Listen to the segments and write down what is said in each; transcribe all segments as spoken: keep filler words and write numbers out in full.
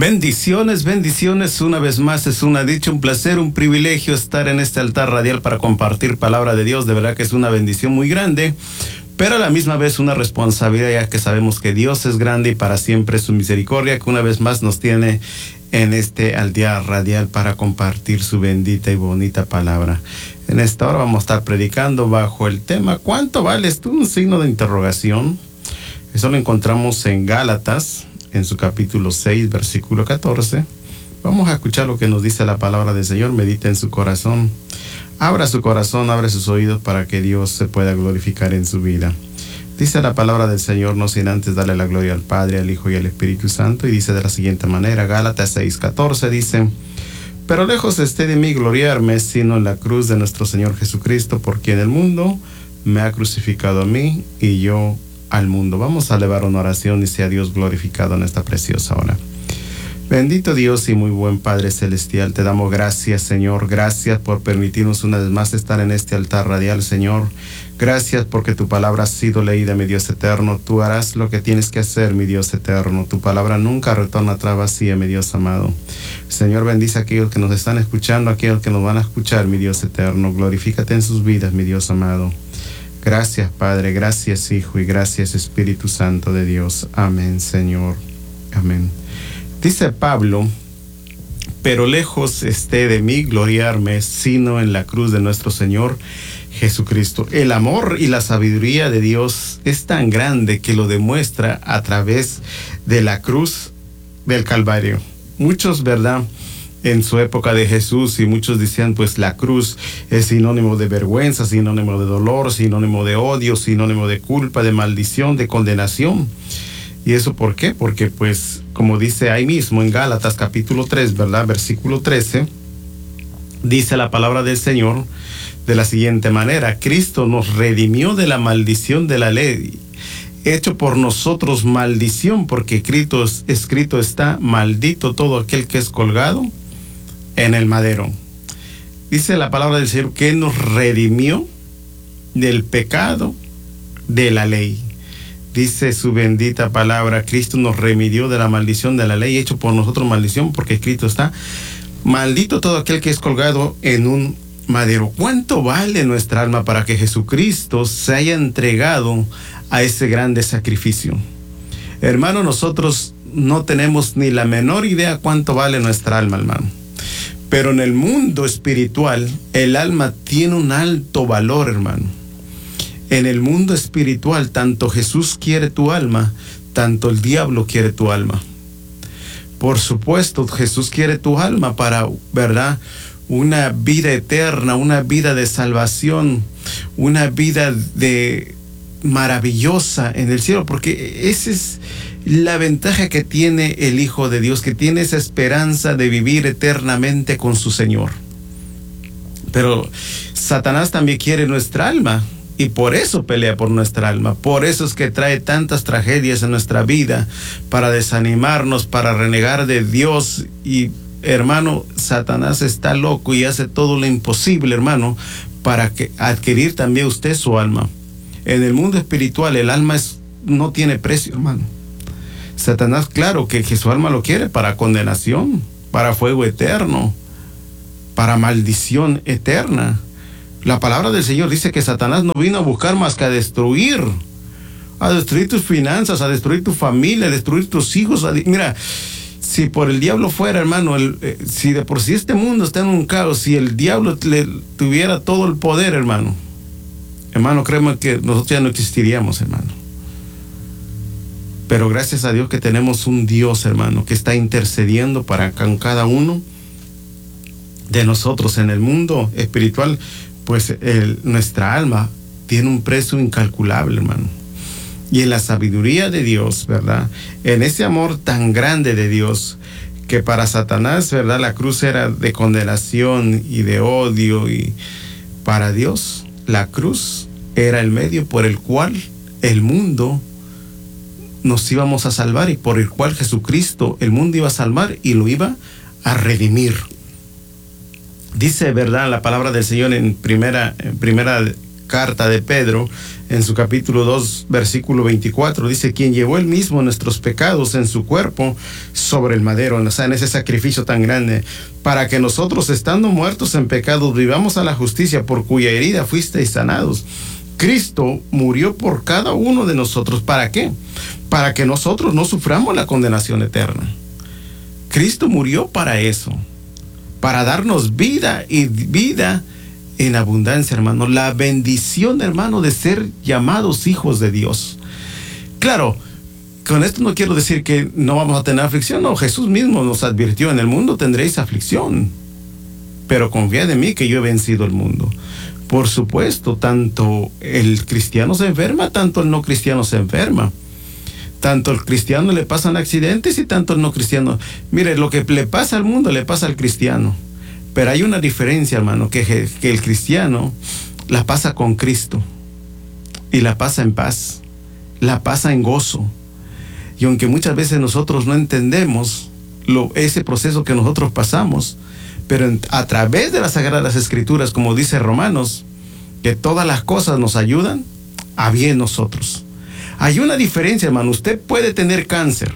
Bendiciones, bendiciones, una vez más es una dicha, un placer, un privilegio estar en este altar radial para compartir palabra de Dios. De verdad que es una bendición muy grande, pero a la misma vez una responsabilidad, ya que sabemos que Dios es grande y para siempre es su misericordia, que una vez más nos tiene en este altar radial para compartir su bendita y bonita palabra. En esta hora vamos a estar predicando bajo el tema ¿cuánto vales tú? Un signo de interrogación. Eso lo encontramos en Gálatas, en su capítulo seis, versículo catorce. Vamos a escuchar lo que nos dice la palabra del Señor. Medita en su corazón. Abra su corazón, abre sus oídos para que Dios se pueda glorificar en su vida. Dice la palabra del Señor, no sin antes darle la gloria al Padre, al Hijo y al Espíritu Santo. Y dice de la siguiente manera, Gálatas seis, catorce, dice: pero lejos esté de mí gloriarme, sino en la cruz de nuestro Señor Jesucristo, por quien el mundo me ha crucificado a mí y yo al mundo. Vamos a elevar una oración y sea Dios glorificado en esta preciosa hora. Bendito Dios y muy buen Padre Celestial, te damos gracias, Señor. Gracias por permitirnos una vez más estar en este altar radial, Señor. Gracias porque tu palabra ha sido leída, mi Dios eterno. Tú harás lo que tienes que hacer, mi Dios eterno. Tu palabra nunca retorna atrás vacía, mi Dios amado. Señor, bendice a aquellos que nos están escuchando, a aquellos que nos van a escuchar, mi Dios eterno. Glorifícate en sus vidas, mi Dios amado. Gracias, Padre, gracias, Hijo, y gracias, Espíritu Santo de Dios. Amén, Señor. Amén. Dice Pablo: pero lejos esté de mí gloriarme, sino en la cruz de nuestro Señor Jesucristo. El amor y la sabiduría de Dios es tan grande que lo demuestra a través de la cruz del Calvario. Muchos, ¿verdad?, en su época de Jesús, y muchos decían, pues la cruz es sinónimo de vergüenza, sinónimo de dolor, sinónimo de odio, sinónimo de culpa, de maldición, de condenación. ¿Y eso por qué? Porque pues, como dice ahí mismo en Gálatas capítulo tres, ¿verdad?, versículo trece, dice la palabra del Señor de la siguiente manera: Cristo nos redimió de la maldición de la ley, hecho por nosotros maldición, porque escrito, escrito está: maldito todo aquel que es colgado en el madero. Dice la palabra del Señor que nos redimió del pecado de la ley. Dice su bendita palabra, Cristo nos remedió de la maldición de la ley, hecho por nosotros maldición, porque escrito está: maldito todo aquel que es colgado en un madero. ¿Cuánto vale nuestra alma para que Jesucristo se haya entregado a ese grande sacrificio? Hermano, nosotros no tenemos ni la menor idea cuánto vale nuestra alma, hermano. Pero en el mundo espiritual, el alma tiene un alto valor, hermano. En el mundo espiritual, tanto Jesús quiere tu alma, tanto el diablo quiere tu alma. Por supuesto, Jesús quiere tu alma para, ¿verdad?, una vida eterna, una vida de salvación, una vida de maravillosa en el cielo, porque esa es la ventaja que tiene el Hijo de Dios, que tiene esa esperanza de vivir eternamente con su Señor. Pero Satanás también quiere nuestra alma, y por eso pelea por nuestra alma. Por eso es que trae tantas tragedias en nuestra vida, para desanimarnos, para renegar de Dios. Y hermano, Satanás está loco y hace todo lo imposible, hermano, para que adquirir también usted su alma. En el mundo espiritual el alma es, no tiene precio, hermano. Satanás, claro que, que su alma lo quiere para condenación, para fuego eterno, para maldición eterna. La palabra del Señor dice que Satanás no vino a buscar más que a destruir, a destruir tus finanzas, a destruir tu familia, a destruir tus hijos. A, mira, si por el diablo fuera, hermano, el, eh, si de por sí este mundo está en un caos, si el diablo le tuviera todo el poder, hermano, hermano, créeme que nosotros ya no existiríamos, hermano. Pero gracias a Dios que tenemos un Dios, hermano, que está intercediendo para con cada uno de nosotros. En el mundo espiritual, pues el, nuestra alma tiene un precio incalculable, hermano. Y en la sabiduría de Dios, ¿verdad?, en ese amor tan grande de Dios, que para Satanás, ¿verdad?, la cruz era de condenación y de odio, y para Dios la cruz era el medio por el cual el mundo nos íbamos a salvar, y por el cual Jesucristo el mundo iba a salvar y lo iba a redimir. Dice, ¿verdad?, la palabra del Señor en primera, en primera carta de Pedro, en su capítulo dos, versículo veinticuatro, dice, quien llevó él mismo nuestros pecados en su cuerpo sobre el madero, o sea, en ese sacrificio tan grande, para que nosotros, estando muertos en pecados, vivamos a la justicia, por cuya herida fuisteis sanados. Cristo murió por cada uno de nosotros. ¿Para qué? Para que nosotros no suframos la condenación eterna. Cristo murió para eso, para darnos vida y vida en abundancia, hermano. La bendición, hermano, de ser llamados hijos de Dios. Claro, con esto no quiero decir que no vamos a tener aflicción. No, Jesús mismo nos advirtió, en el mundo tendréis aflicción, pero confiad en mí que yo he vencido el mundo. Por supuesto, tanto el cristiano se enferma, tanto el no cristiano se enferma. Tanto el cristiano le pasan accidentes y tanto el no cristiano. Mire, lo que le pasa al mundo le pasa al cristiano. Pero hay una diferencia, hermano, que, que el cristiano la pasa con Cristo. Y la pasa en paz. La pasa en gozo. Y aunque muchas veces nosotros no entendemos lo, ese proceso que nosotros pasamos, pero en, a través de las Sagradas Escrituras, como dice Romanos, que todas las cosas nos ayudan a bien nosotros. Hay una diferencia, hermano. Usted puede tener cáncer,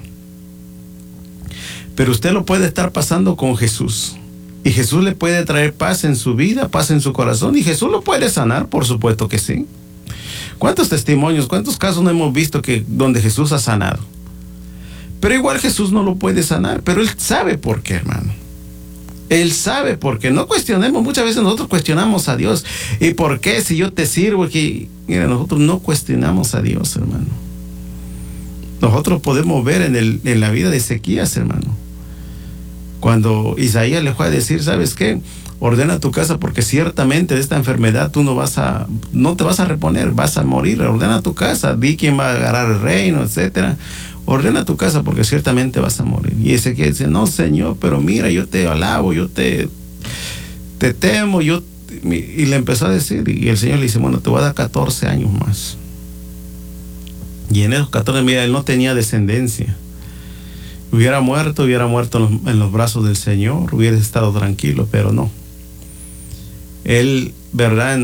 pero usted lo puede estar pasando con Jesús. Y Jesús le puede traer paz en su vida, paz en su corazón. Y Jesús lo puede sanar, por supuesto que sí. ¿Cuántos testimonios, cuántos casos no hemos visto que donde Jesús ha sanado? Pero igual Jesús no lo puede sanar, pero Él sabe por qué, hermano. Él sabe por qué. No cuestionemos, muchas veces nosotros cuestionamos a Dios. ¿Y por qué si yo te sirvo? Que, mira, nosotros no cuestionamos a Dios, hermano. Nosotros podemos ver en, el, en la vida de Ezequías, hermano, cuando Isaías le fue a decir, ¿sabes qué? Ordena tu casa porque ciertamente de esta enfermedad tú no vas a, no te vas a reponer, vas a morir. Ordena tu casa, di quién va a agarrar el reino, etcétera. Ordena tu casa porque ciertamente vas a morir. Y Ezequiel dice, no, Señor, pero mira, yo te alabo, yo te, te temo, yo... Y le empezó a decir, y el Señor le dice, bueno, te voy a dar catorce años más. Y en esos catorce, mira, él no tenía descendencia. Hubiera muerto, hubiera muerto en los, en los brazos del Señor, hubiera estado tranquilo, pero no. Él, verdad,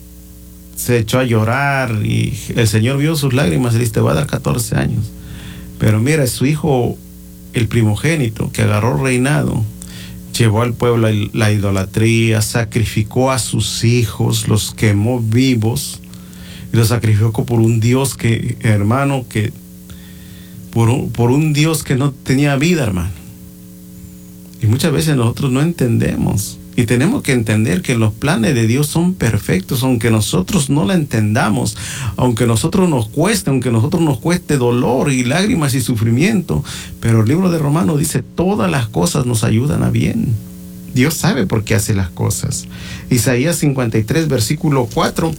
se echó a llorar y el Señor vio sus lágrimas y le dice, te voy a dar catorce años. Pero mira, su hijo, el primogénito, que agarró reinado, llevó al pueblo la idolatría, sacrificó a sus hijos, los quemó vivos, y los sacrificó por un Dios que, hermano, que por un, por un Dios que no tenía vida, hermano. Y muchas veces nosotros no entendemos. Y tenemos que entender que los planes de Dios son perfectos, aunque nosotros no la entendamos, aunque nosotros nos cueste, aunque nosotros nos cueste dolor y lágrimas y sufrimiento. Pero el libro de Romanos dice, todas las cosas nos ayudan a bien. Dios sabe por qué hace las cosas. Isaías cincuenta y tres, versículo cuatro,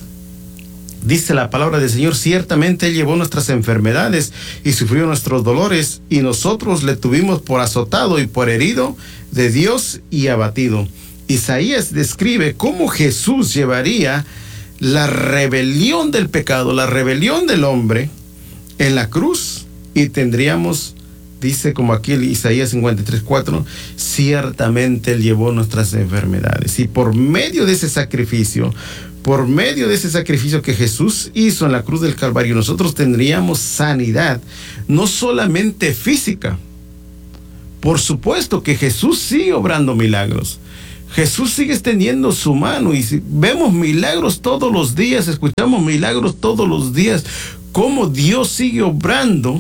dice la palabra del Señor, ciertamente Él llevó nuestras enfermedades y sufrió nuestros dolores, y nosotros le tuvimos por azotado y por herido de Dios y abatido. Isaías describe cómo Jesús llevaría la rebelión del pecado, la rebelión del hombre en la cruz, y tendríamos, dice como aquí en Isaías cincuenta y tres, cuatro, ciertamente Él llevó nuestras enfermedades. Y por medio de ese sacrificio, por medio de ese sacrificio que Jesús hizo en la cruz del Calvario, nosotros tendríamos sanidad, no solamente física. Por supuesto que Jesús sigue obrando milagros. Jesús sigue extendiendo su mano y si vemos milagros todos los días, escuchamos milagros todos los días, cómo Dios sigue obrando.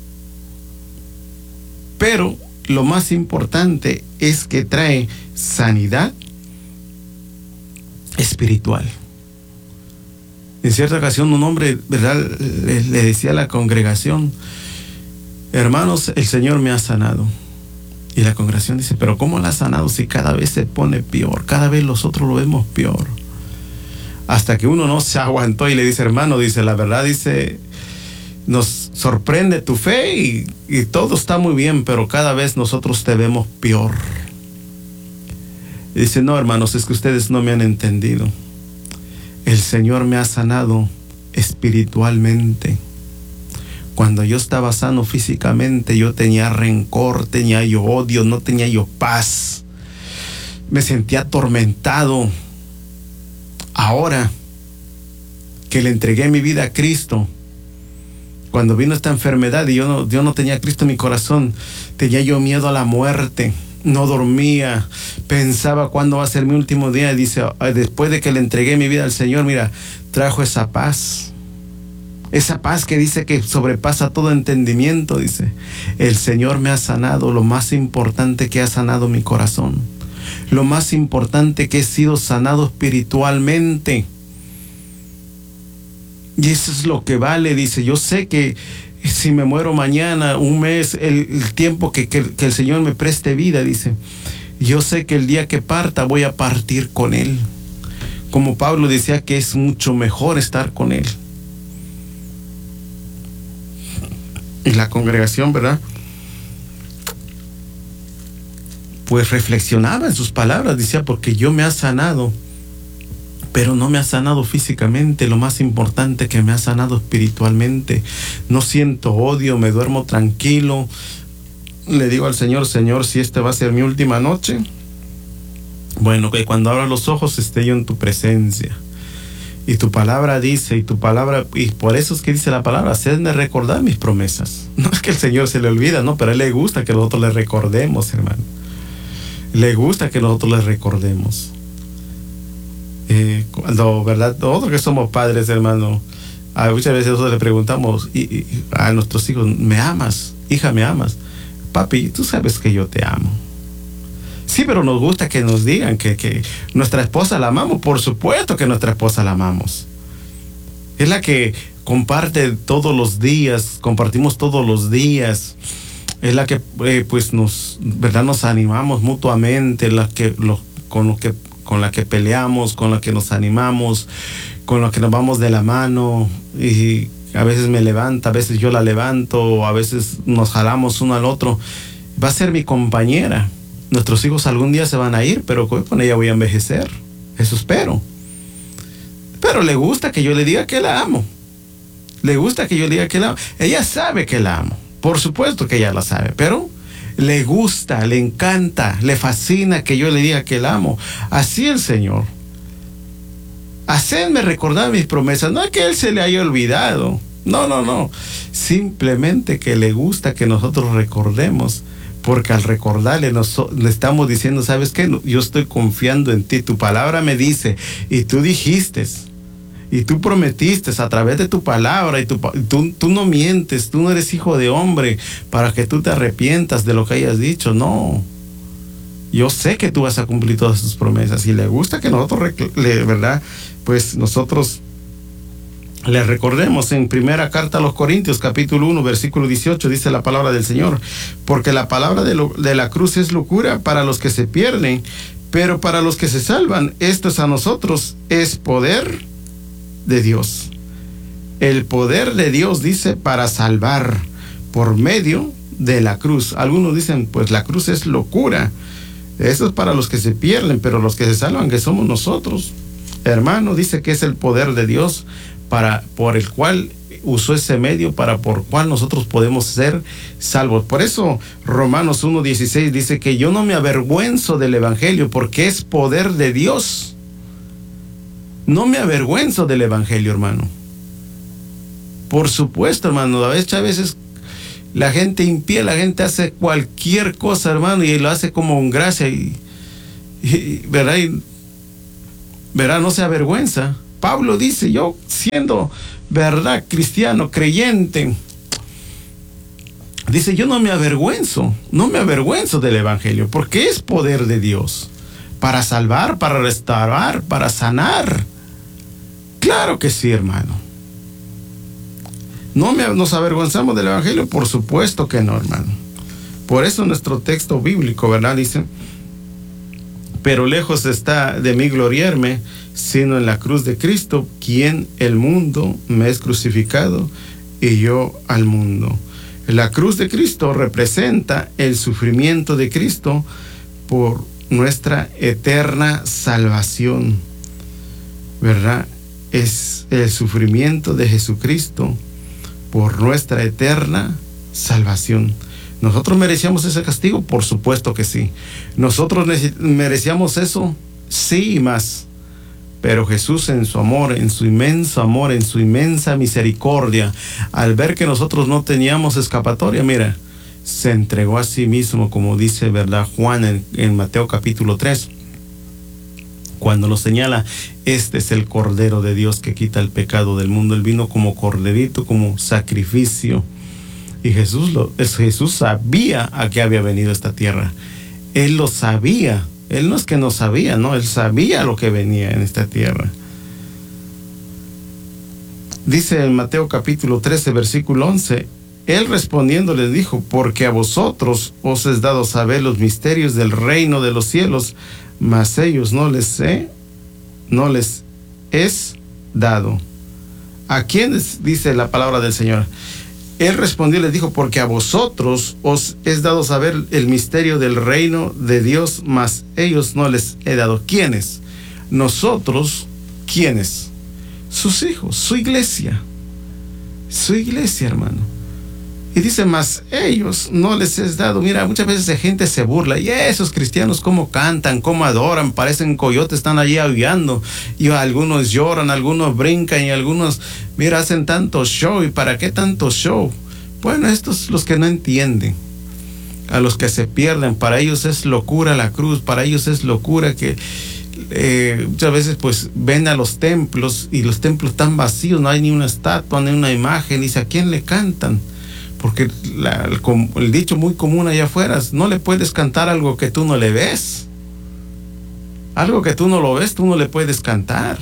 Pero lo más importante es que trae sanidad espiritual. En cierta ocasión un hombre, ¿verdad?, le, le decía a la congregación, hermanos, el Señor me ha sanado. Y la congregación dice, pero ¿cómo la ha sanado si cada vez se pone peor? Cada vez nosotros lo vemos peor. Hasta que uno no se aguantó y le dice, hermano, dice, la verdad, dice, nos sorprende tu fe y, y todo está muy bien, pero cada vez nosotros te vemos peor. Y dice, no, hermanos, es que ustedes no me han entendido. El Señor me ha sanado espiritualmente. Cuando yo estaba sano físicamente, yo tenía rencor, tenía yo odio, no tenía yo paz. Me sentía atormentado. Ahora que le entregué mi vida a Cristo. Cuando vino esta enfermedad y yo no, yo no tenía a Cristo en mi corazón, tenía yo miedo a la muerte, no dormía, pensaba cuándo va a ser mi último día. Y dice, después de que le entregué mi vida al Señor, mira, trajo esa paz, esa paz que dice que sobrepasa todo entendimiento. Dice, el Señor me ha sanado, lo más importante que ha sanado mi corazón, lo más importante que he sido sanado espiritualmente. Y eso es lo que vale. Dice, yo sé que si me muero mañana, un mes, el, el tiempo que, que, que el Señor me preste vida, dice, yo sé que el día que parta voy a partir con Él. Como Pablo decía que es mucho mejor estar con Él. Y la congregación, ¿verdad?, pues reflexionaba en sus palabras, decía, porque yo me ha sanado, pero no me ha sanado físicamente. Lo más importante, que me ha sanado espiritualmente. No siento odio, me duermo tranquilo. Le digo al Señor, Señor, si esta va a ser mi última noche, bueno, que cuando abra los ojos esté yo en tu presencia. Y tu palabra dice, y tu palabra, y por eso es que dice la palabra, hacedme recordar mis promesas. No es que el Señor se le olvida, no, pero a Él le gusta que nosotros le recordemos, hermano. Le gusta que nosotros le recordemos. Eh, cuando, ¿verdad? Nosotros que somos padres, hermano, a muchas veces nosotros le preguntamos y, y, a nuestros hijos, ¿me amas? Hija, ¿me amas? Papi, tú sabes que yo te amo. Sí, pero nos gusta que nos digan que, que nuestra esposa la amamos. Por supuesto que nuestra esposa la amamos. Es la que comparte todos los días, compartimos todos los días. Es la que, eh, pues, nos, ¿verdad?, nos animamos mutuamente, la que, lo, con lo que con la que peleamos, con la que nos animamos, con la que nos vamos de la mano, y a veces me levanta, a veces yo la levanto, a veces nos jalamos uno al otro. Va a ser mi compañera. Nuestros hijos algún día se van a ir, pero con ella voy a envejecer. Eso espero. Pero le gusta que yo le diga que la amo. Le gusta que yo le diga que la amo. Ella sabe que la amo. Por supuesto que ella la sabe, pero le gusta, le encanta, le fascina que yo le diga que la amo. Así el Señor. Hacedme recordar mis promesas. No es que Él se le haya olvidado. No, no, no. Simplemente que le gusta que nosotros recordemos. Porque al recordarle nos, le estamos diciendo, ¿sabes qué? Yo estoy confiando en ti. Tu palabra me dice, y tú dijiste, y tú prometiste a través de tu palabra, y tu, tú, tú no mientes, tú no eres hijo de hombre para que tú te arrepientas de lo que hayas dicho. No, yo sé que tú vas a cumplir todas tus promesas. Y le gusta que nosotros, le, ¿verdad?, pues nosotros le recordemos. En primera carta a los Corintios, capítulo uno, versículo dieciocho, dice la palabra del Señor, porque la palabra de, lo, de la cruz es locura para los que se pierden, pero para los que se salvan, esto es a nosotros, es poder de Dios. El poder de Dios, dice, para salvar por medio de la cruz. Algunos dicen, pues la cruz es locura. Eso es para los que se pierden, pero los que se salvan, que somos nosotros. Hermano, dice que es el poder de Dios para, por el cual usó ese medio, para por cual nosotros podemos ser salvos. Por eso Romanos uno dieciséis dice que yo no me avergüenzo del evangelio, porque es poder de Dios. No me avergüenzo del evangelio, hermano. Por supuesto, hermano, a veces, a veces la gente impía, la gente hace cualquier cosa, hermano, y lo hace como en gracia, y, y ¿verdad? Y, ¿verdad? No se avergüenza. Pablo dice, yo siendo, ¿verdad?, cristiano, creyente, dice, yo no me avergüenzo, no me avergüenzo del evangelio, porque es poder de Dios para salvar, para restaurar, para sanar. Claro que sí, hermano. ¿No me, nos avergonzamos del evangelio? Por supuesto que no, hermano. Por eso nuestro texto bíblico, ¿verdad?, dice, pero lejos está de mí gloriarme, sino en la cruz de Cristo, quien el mundo me es crucificado y yo al mundo. La cruz de Cristo representa el sufrimiento de Cristo por nuestra eterna salvación, ¿verdad? Es el sufrimiento de Jesucristo por nuestra eterna salvación. ¿Nosotros merecíamos ese castigo? Por supuesto que sí. ¿Nosotros merecíamos eso? Sí y más. Pero Jesús, en su amor, en su inmenso amor, en su inmensa misericordia, al ver que nosotros no teníamos escapatoria, mira, se entregó a sí mismo, como dice, ¿verdad?, Juan en, en Mateo capítulo tres, cuando nos señala: este es el Cordero de Dios que quita el pecado del mundo. Él vino como corderito, como sacrificio. Y Jesús, lo, Jesús sabía a qué había venido a esta tierra. Él lo sabía. Él no es que no sabía, no, él sabía lo que venía en esta tierra. Dice en Mateo capítulo trece, versículo once, él respondiendo les dijo: porque a vosotros os es dado saber los misterios del reino de los cielos, mas ellos no les he, no les es dado. ¿A quiénes? Dice la palabra del Señor. Él respondió y les dijo: porque a vosotros os es dado saber el misterio del reino de Dios, mas ellos no les he dado. ¿Quiénes? Nosotros. ¿Quiénes? Sus hijos, su iglesia. Su iglesia, hermano. Y dice: mas ellos no les es dado. Mira, muchas veces la gente se burla. Y esos cristianos cómo cantan, cómo adoran, parecen coyotes, están allí aullando. Y algunos lloran, algunos brincan y algunos, mira, hacen tanto show. ¿Y para qué tanto show? Bueno, estos los que no entienden, a los que se pierden, para ellos es locura la cruz, para ellos es locura que eh, muchas veces pues ven a los templos y los templos están vacíos, no hay ni una estatua, ni una imagen. Dice: ¿a quién le cantan? Porque la, el, el dicho muy común allá afuera: no le puedes cantar algo que tú no le ves. Algo que tú no lo ves, tú no le puedes cantar.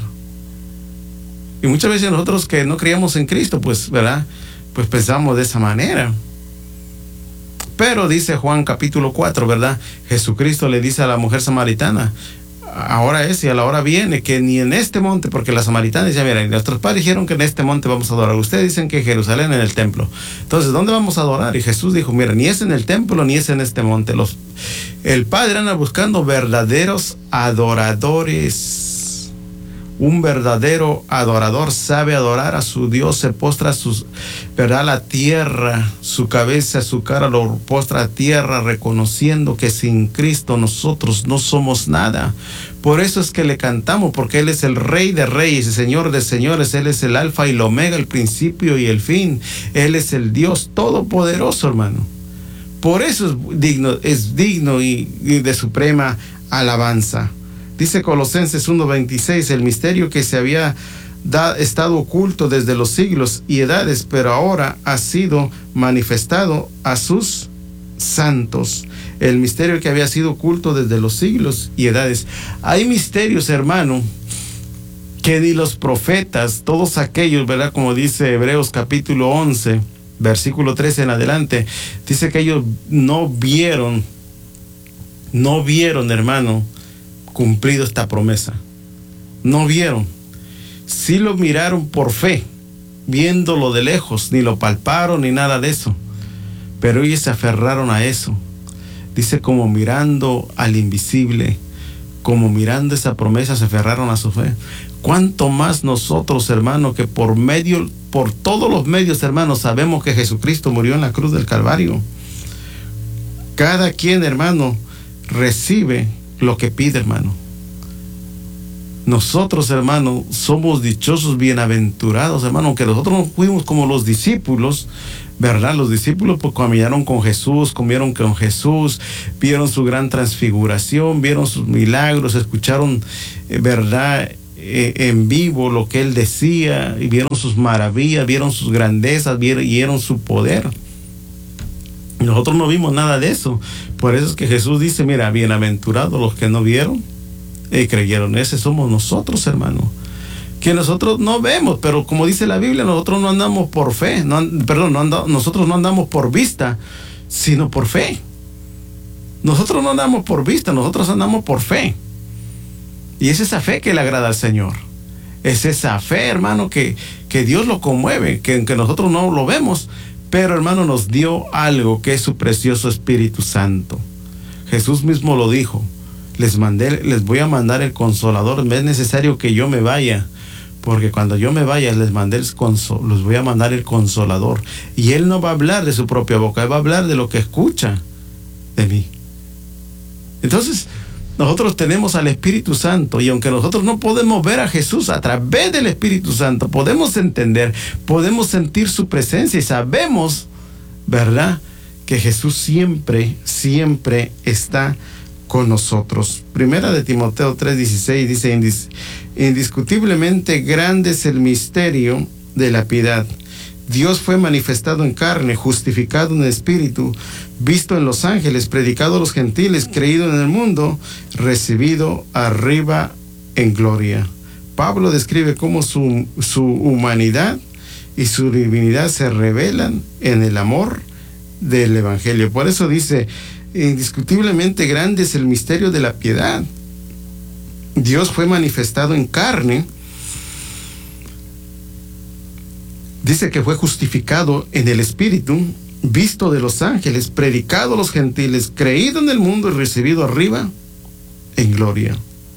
Y muchas veces nosotros que no creíamos en Cristo, pues, ¿verdad?, pues pensamos de esa manera. Pero dice Juan capítulo cuatro, ¿verdad? Jesucristo le dice a la mujer samaritana: ahora es y a la hora viene que ni en este monte, porque la samaritana decía: mira, nuestros padres dijeron que en este monte vamos a adorar, ustedes dicen que en Jerusalén, en el templo, entonces ¿dónde vamos a adorar? Y Jesús dijo: mira, ni es en el templo ni es en este monte. Los, el Padre anda buscando verdaderos adoradores. Un verdadero adorador sabe adorar a su Dios, se postra a sus, ¿verdad?, la tierra, su cabeza, su cara lo postra a tierra, reconociendo que sin Cristo nosotros no somos nada. Por eso es que le cantamos, porque Él es el Rey de Reyes y Señor de Señores. Él es el Alfa y el Omega, el principio y el fin. Él es el Dios todopoderoso, hermano. Por eso es digno, es digno y, y de suprema alabanza. Dice Colosenses uno veintiséis: el misterio que se había da, estado oculto desde los siglos y edades, pero ahora ha sido manifestado a sus santos. El misterio que había sido oculto desde los siglos y edades. Hay misterios, hermano, que ni los profetas, todos aquellos, ¿verdad?, como dice Hebreos capítulo once, versículo trece en adelante, dice que ellos no vieron, no vieron, hermano, cumplido esta promesa. No vieron. Sí lo miraron por fe, viéndolo de lejos, ni lo palparon ni nada de eso, pero ellos se aferraron a eso. Dice: como mirando al invisible, como mirando esa promesa, se aferraron a su fe. Cuánto más nosotros, hermano, que por medio, por todos los medios, hermanos, sabemos que Jesucristo murió en la cruz del Calvario. Cada quien, hermano, recibe lo que pide, hermano. Nosotros, hermano, somos dichosos, bienaventurados, hermano, que nosotros no fuimos como los discípulos, ¿verdad? Los discípulos pues caminaron con Jesús, comieron con Jesús, vieron su gran transfiguración, vieron sus milagros, escucharon, eh, ¿verdad?, eh, en vivo lo que Él decía, y vieron sus maravillas, vieron sus grandezas, vieron, vieron su poder. Nosotros no vimos nada de eso. Por eso es que Jesús dice: mira, bienaventurados los que no vieron y creyeron. Ese somos nosotros, hermano, que nosotros no vemos, pero como dice la Biblia, nosotros no andamos por fe, no, perdón, no andamos, nosotros no andamos por vista, sino por fe. Nosotros no andamos por vista, nosotros andamos por fe. Y es esa fe que le agrada al Señor. Es esa fe, hermano, que, que Dios lo conmueve, que aunque nosotros no lo vemos, pero, hermano, nos dio algo que es su precioso Espíritu Santo. Jesús mismo lo dijo: les mandé, les voy a mandar el Consolador. No es necesario que yo me vaya, porque cuando yo me vaya les mandé el consol, les voy a mandar el Consolador. Y Él no va a hablar de su propia boca, Él va a hablar de lo que escucha de mí. Entonces, nosotros tenemos al Espíritu Santo, y aunque nosotros no podemos ver a Jesús, a través del Espíritu Santo podemos entender, podemos sentir su presencia y sabemos, ¿verdad?, que Jesús siempre, siempre está con nosotros. Primera de Timoteo tres dieciséis dice: Indis, indiscutiblemente grande es el misterio de la piedad. Dios fue manifestado en carne, justificado en espíritu, visto en los ángeles, predicado a los gentiles, creído en el mundo, recibido arriba en gloria. Pablo describe cómo su, su humanidad y su divinidad se revelan en el amor del Evangelio. Por eso dice: indiscutiblemente grande es el misterio de la piedad. Dios fue manifestado en carne. Dice que fue justificado en el Espíritu, visto de los ángeles, predicado a los gentiles, creído en el mundo y recibido arriba en gloria.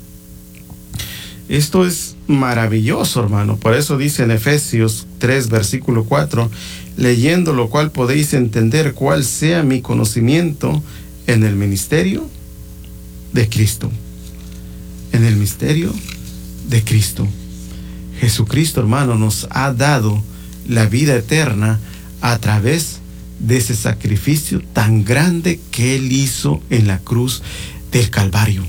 Esto es maravilloso, hermano. Por eso dice en Efesios tres, versículo cuatro, leyendo lo cual podéis entender cuál sea mi conocimiento en el ministerio de Cristo. En el misterio de Cristo. Jesucristo, hermano, nos ha dado la vida eterna a través de ese sacrificio tan grande que Él hizo en la cruz del Calvario.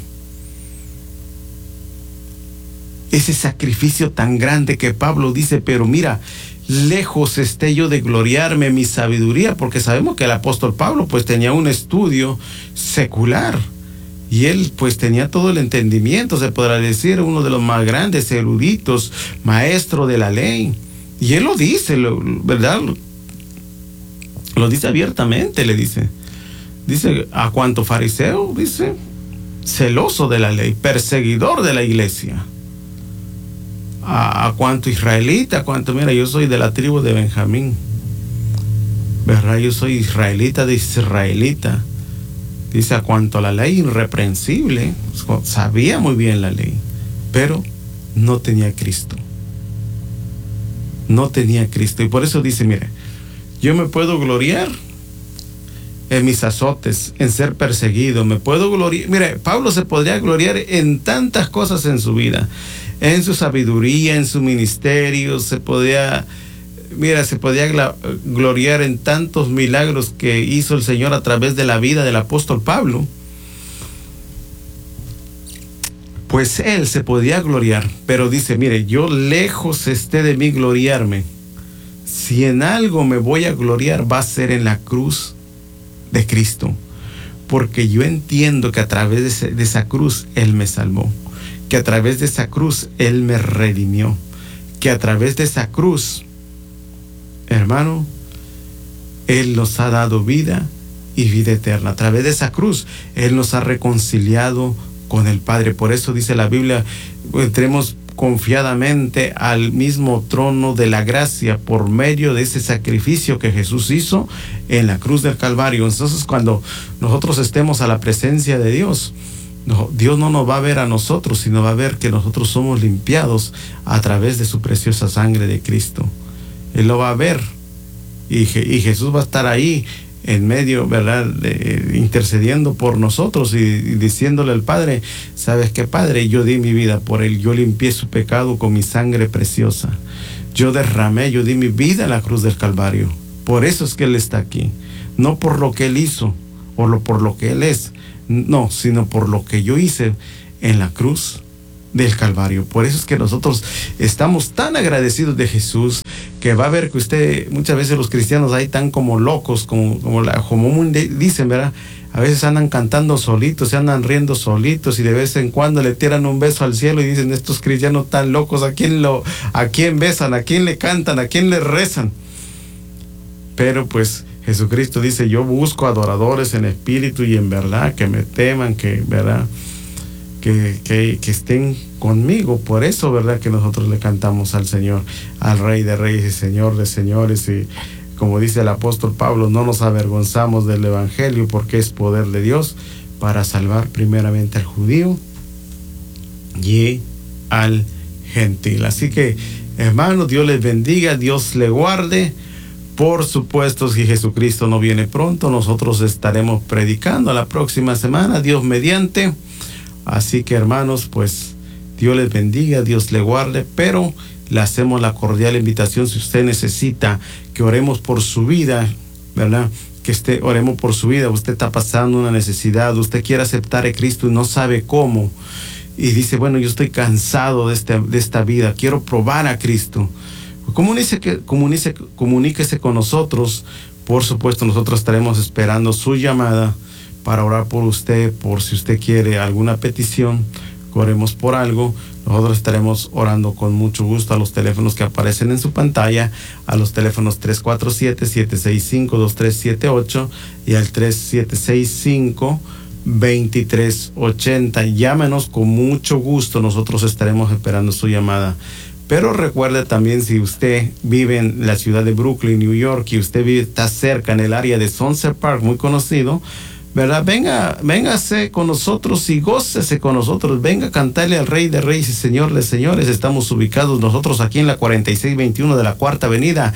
Ese sacrificio tan grande que Pablo dice: pero mira, lejos esté yo de gloriarme en mi sabiduría, porque sabemos que el apóstol Pablo pues tenía un estudio secular y él pues tenía todo el entendimiento, se podrá decir, uno de los más grandes eruditos, maestro de la ley. Y él lo dice, lo, ¿verdad? Lo, lo dice abiertamente, le dice. Dice: a cuanto fariseo, dice, celoso de la ley, perseguidor de la iglesia. A, a cuanto israelita, a cuanto, mira, yo soy de la tribu de Benjamín, ¿verdad? Yo soy israelita de israelita. Dice: a cuanto a la ley, irreprensible, sabía muy bien la ley, pero no tenía Cristo. No tenía Cristo. Y por eso dice: mire, yo me puedo gloriar en mis azotes, en ser perseguido, me puedo gloriar. Mire, Pablo se podría gloriar en tantas cosas en su vida, en su sabiduría, en su ministerio, se podía, mira, se podía gloriar en tantos milagros que hizo el Señor a través de la vida del apóstol Pablo. Pues él se podía gloriar, pero dice: mire, yo lejos esté de mí gloriarme. Si en algo me voy a gloriar, va a ser en la cruz de Cristo, porque yo entiendo que a través de, ese, de esa cruz Él me salvó, que a través de esa cruz Él me redimió, que a través de esa cruz, hermano, Él nos ha dado vida y vida eterna. A través de esa cruz Él nos ha reconciliado con el Padre. Por eso dice la Biblia: entremos confiadamente al mismo trono de la gracia por medio de ese sacrificio que Jesús hizo en la cruz del Calvario. Entonces, cuando nosotros estemos a la presencia de Dios, no, Dios no nos va a ver a nosotros, sino va a ver que nosotros somos limpiados a través de su preciosa sangre de Cristo. Él lo va a ver, y, y Jesús va a estar ahí en medio, ¿verdad?, de, intercediendo por nosotros y, y diciéndole al Padre: ¿sabes qué, Padre? Yo di mi vida por él, yo limpié su pecado con mi sangre preciosa, yo derramé, yo di mi vida en la cruz del Calvario. Por eso es que Él está aquí, no por lo que Él hizo o lo, por lo que Él es, no, sino por lo que yo hice en la cruz del Calvario. Por eso es que nosotros estamos tan agradecidos de Jesús, que va a ver que usted, muchas veces los cristianos ahí están como locos, como, como, la, como dicen, ¿verdad? A veces andan cantando solitos, se andan riendo solitos, y de vez en cuando le tiran un beso al cielo y dicen: estos cristianos tan locos, ¿a quién, lo, a quién besan? ¿A quién le cantan? ¿A quién le rezan? Pero pues Jesucristo dice: yo busco adoradores en espíritu y en verdad, que me teman, que, ¿verdad?, Que, que, que estén conmigo. Por eso, ¿verdad?, que nosotros le cantamos al Señor, al Rey de Reyes y Señor de Señores. Y como dice el apóstol Pablo: no nos avergonzamos del Evangelio, porque es poder de Dios para salvar primeramente al judío y al gentil. Así que, hermanos, Dios les bendiga, Dios le guarde. Por supuesto, si Jesucristo no viene pronto, nosotros estaremos predicando la próxima semana, Dios mediante. Así que hermanos, pues Dios les bendiga, Dios le guarde, pero le hacemos la cordial invitación, si usted necesita que oremos por su vida, ¿verdad? Que esté, oremos por su vida, usted está pasando una necesidad, usted quiere aceptar a Cristo y no sabe cómo, y dice, bueno, yo estoy cansado de, este, de esta vida, quiero probar a Cristo. Comuníquese, comuníquese, comuníquese con nosotros, por supuesto, nosotros estaremos esperando su llamada para orar por usted, por si usted quiere alguna petición, oremos por algo. Nosotros estaremos orando con mucho gusto a los teléfonos que aparecen en su pantalla, a los teléfonos tres cuatro siete, siete seis cinco, dos tres siete ocho y al tres siete seis cinco, dos tres ocho cero. Llámenos con mucho gusto, nosotros estaremos esperando su llamada. Pero recuerde también, si usted vive en la ciudad de Brooklyn, New York, y usted vive, está cerca en el área de Sunset Park, muy conocido, ¿verdad? Venga, véngase con nosotros y gócese con nosotros. Venga a cantarle al Rey de Reyes y Señor de Señores. Estamos ubicados nosotros aquí en la cuarenta y seis veintiuno de la Cuarta Avenida,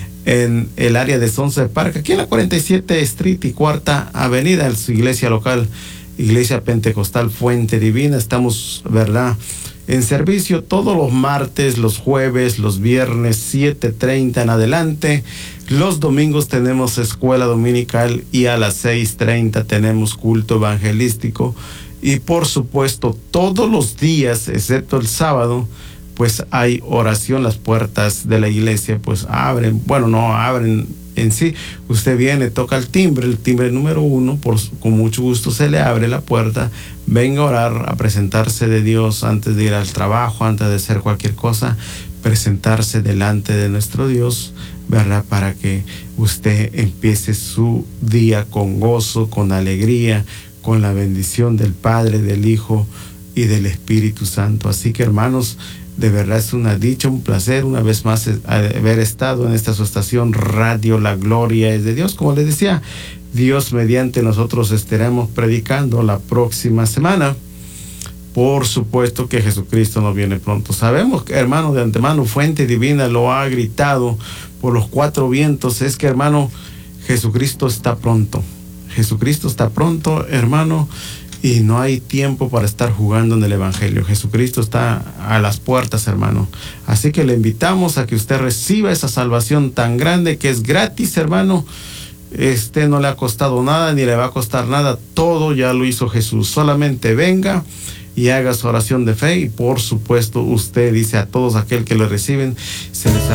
en el área de Sunset Park, aquí en la cuarenta y siete Street y Cuarta Avenida, en su iglesia local, Iglesia Pentecostal Fuente Divina. Estamos, ¿verdad?, en servicio todos los martes, los jueves, los viernes, siete treinta en adelante. Los domingos tenemos escuela dominical y a las seis treinta tenemos culto evangelístico. Y por supuesto, todos los días, excepto el sábado, pues hay oración. Las puertas de la iglesia pues abren, bueno, no abren en sí. Usted viene, toca el timbre, el timbre número uno, por, con mucho gusto se le abre la puerta. Venga a orar, a presentarse de Dios antes de ir al trabajo, antes de hacer cualquier cosa, presentarse delante de nuestro Dios, ¿verdad? Para que usted empiece su día con gozo, con alegría, con la bendición del Padre, del Hijo y del Espíritu Santo. Así que, hermanos, de verdad es una dicha, un placer una vez más haber estado en esta su estación Radio La Gloria es de Dios. Como les decía, Dios mediante nosotros estaremos predicando la próxima semana. Por supuesto que Jesucristo nos viene pronto. Sabemos que, hermano, de antemano, Fuente Divina lo ha gritado por los cuatro vientos. Es que, hermano, Jesucristo está pronto. Jesucristo está pronto, hermano. Y no hay tiempo para estar jugando en el Evangelio. Jesucristo está a las puertas, hermano. Así que le invitamos a que usted reciba esa salvación tan grande que es gratis, hermano. Este no le ha costado nada ni le va a costar nada. Todo ya lo hizo Jesús. Solamente venga y haga su oración de fe. Y por supuesto, usted dice a todos aquel que lo reciben, se les hará